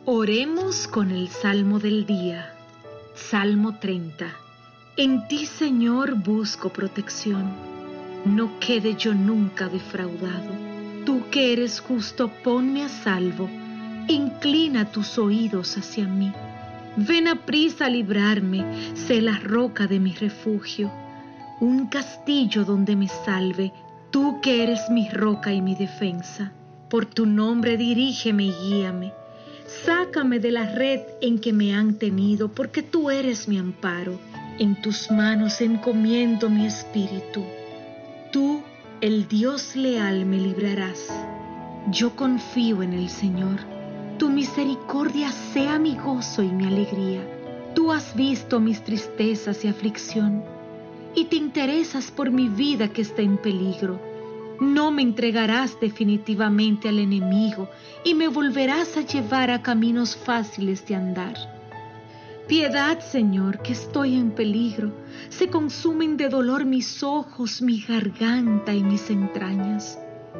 Oremos con el Salmo del día. Salmo 30. En ti, Señor, busco protección. No quede yo nunca defraudado. Tú que eres justo, ponme a salvo. Inclina tus oídos hacia mí. Ven aprisa a librarme, sé la roca de mi refugio, un castillo donde me salve, tú que eres mi roca y mi defensa. Por tu nombre dirígeme y guíame. Sácame de la red en que me han tenido, porque tú eres mi amparo. En tus manos encomiendo mi espíritu. Tú, el Dios leal, me librarás. Yo confío en el Señor. Tu misericordia sea mi gozo y mi alegría. Tú has visto mis tristezas y aflicción, y te interesas por mi vida que está en peligro. No me entregarás definitivamente al enemigo y me volverás a llevar a caminos fáciles de andar. Piedad, Señor, que estoy en peligro. Se consumen de dolor mis ojos, mi garganta y mis entrañas.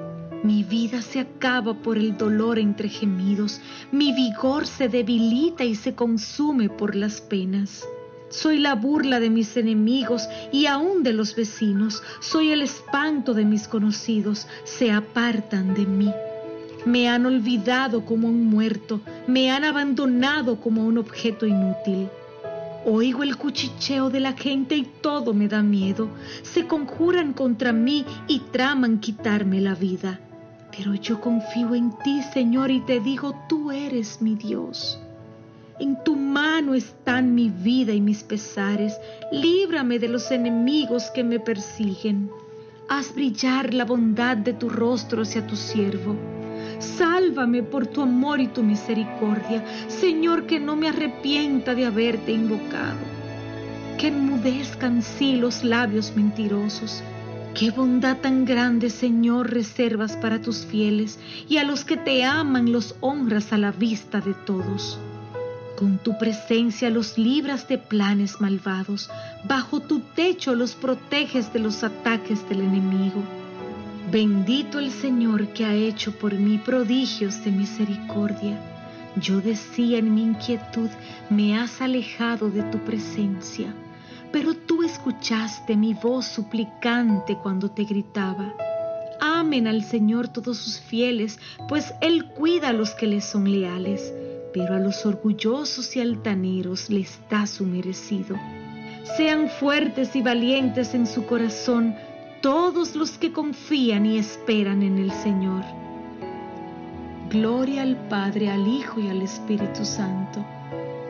Mi vida se acaba por el dolor entre gemidos. Mi vigor se debilita y se consume por las penas. Soy la burla de mis enemigos y aún de los vecinos. Soy el espanto de mis conocidos. Se apartan de mí. Me han olvidado como un muerto. Me han abandonado como un objeto inútil. Oigo el cuchicheo de la gente y todo me da miedo. Se conjuran contra mí y traman quitarme la vida. Pero yo confío en ti, Señor, y te digo, tú eres mi Dios. En tu mano están mi vida y mis pesares. Líbrame de los enemigos que me persiguen. Haz brillar la bondad de tu rostro hacia tu siervo. Sálvame por tu amor y tu misericordia, Señor, que no me arrepienta de haberte invocado. Que enmudezcan sí los labios mentirosos. Qué bondad tan grande, Señor, reservas para tus fieles, y a los que te aman los honras a la vista de todos. Con tu presencia los libras de planes malvados, bajo tu techo los proteges de los ataques del enemigo. Bendito el Señor que ha hecho por mí prodigios de misericordia. Yo decía en mi inquietud, me has alejado de tu presencia, pero tú escuchaste mi voz suplicante cuando te gritaba. Amen al Señor todos sus fieles, pues Él cuida a los que le son leales, pero a los orgullosos y altaneros les da su merecido. Sean fuertes y valientes en su corazón todos los que confían y esperan en el Señor. Gloria al Padre, al Hijo y al Espíritu Santo,